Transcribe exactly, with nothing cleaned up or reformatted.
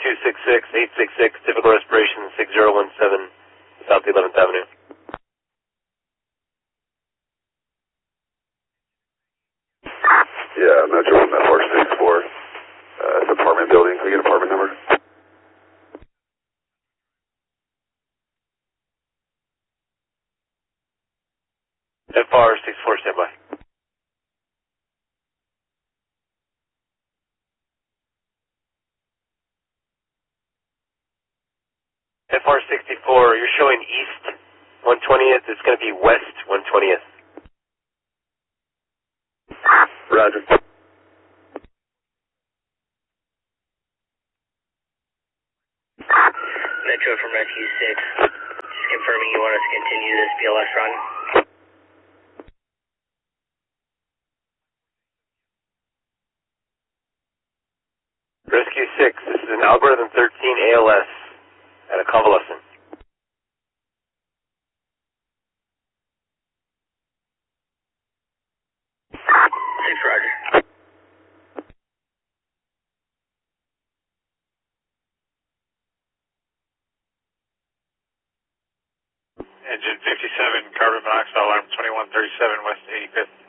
two six six, eight six six, typical respiration six zero one seven, South eleventh Avenue. Yeah, Metro one four six four. Uh, it's an apartment building. Can we get apartment number? F R six four, standby. F R sixty-four, you're showing east one twentieth. It's going to be west one twentieth. Roger. Metro from Rescue six. Just confirming you want us to continue this B L S run. Rescue six, this is an algorithm thirteen A L S at a convalescent. six, Roger. Engine fifty-seven, carbon monoxide alarm twenty-one thirty-seven, West eighty-fifth.